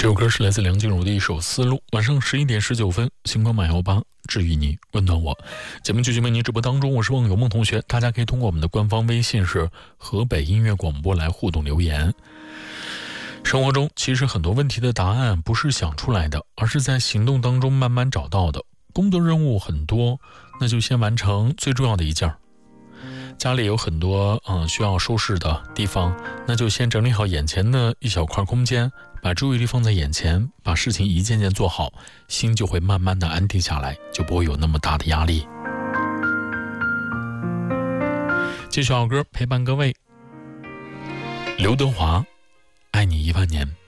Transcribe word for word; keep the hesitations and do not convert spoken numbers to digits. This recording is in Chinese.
这首歌是来自梁静茹的一首《丝路》。晚上十一点十九分，星光满幺八，治愈你，温暖我。节目继续为您直播当中，我是梦有梦同学。大家可以通过我们的官方微信是河北音乐广播来互动留言。生活中其实很多问题的答案不是想出来的，而是在行动当中慢慢找到的。工作任务很多，那就先完成最重要的一件儿。家里有很多嗯需要收拾的地方，那就先整理好眼前的一小块空间，把注意力放在眼前，把事情一件件做好，心就会慢慢的安定下来，就不会有那么大的压力。继续好歌陪伴各位，刘德华，爱你一万年。